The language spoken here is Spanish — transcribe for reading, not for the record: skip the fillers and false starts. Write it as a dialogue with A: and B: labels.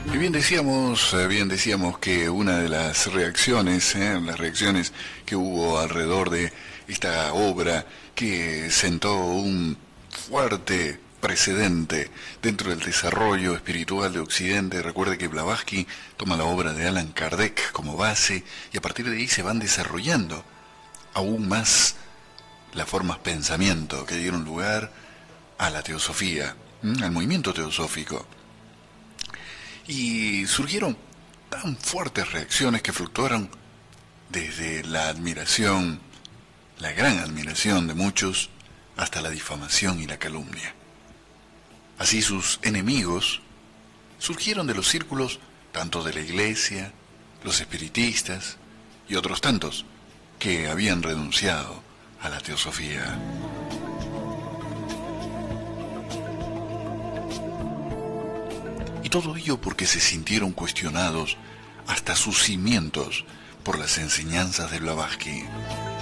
A: Y bien decíamos que una de las reacciones que hubo alrededor de esta obra que sentó un fuerte precedente dentro del desarrollo espiritual de Occidente. Recuerde que Blavatsky toma la obra de Allan Kardec como base y a partir de ahí se van desarrollando aún más las formas pensamiento que dieron lugar a la teosofía, al movimiento teosófico. Y surgieron tan fuertes reacciones que fluctuaron desde la admiración, la gran admiración de muchos, hasta la difamación y la calumnia. Así sus enemigos surgieron de los círculos tanto de la iglesia, los espiritistas y otros tantos que habían renunciado a la teosofía. Y todo ello porque se sintieron cuestionados hasta sus cimientos por las enseñanzas de Blavatsky.